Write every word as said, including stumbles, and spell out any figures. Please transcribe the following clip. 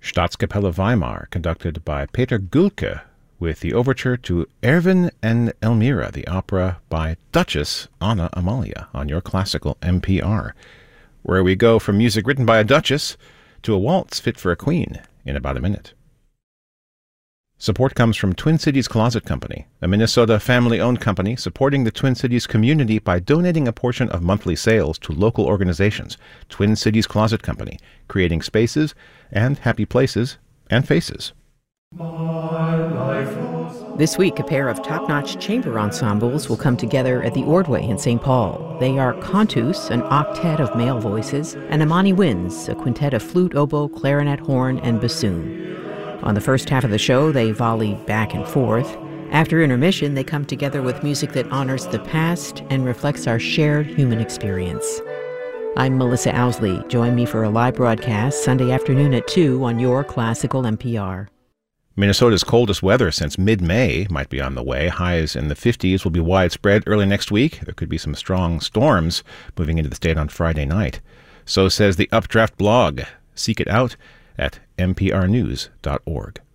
Staatskapelle Weimar, conducted by Peter Gülke, with the overture to Erwin and Elmira, the opera by Duchess Anna Amalia, on your classical N P R, where we go from music written by a duchess to a waltz fit for a queen in about a minute. Support comes from Twin Cities Closet Company, a Minnesota family-owned company supporting the Twin Cities community by donating a portion of monthly sales to local organizations. Twin Cities Closet Company, creating spaces and happy places and faces. This week, a pair of top-notch chamber ensembles will come together at the Ordway in Saint Paul. They are Contus, an octet of male voices, and Amani Winds, a quintet of flute, oboe, clarinet, horn, and bassoon. On the first half of the show, they volley back and forth. After intermission, they come together with music that honors the past and reflects our shared human experience. I'm Melissa Owsley. Join me for a live broadcast Sunday afternoon at two on your classical N P R. Minnesota's coldest weather since mid-May might be on the way. Highs in the fifties will be widespread early next week. There could be some strong storms moving into the state on Friday night. So says the Updraft blog. Seek it out at n p r news dot org.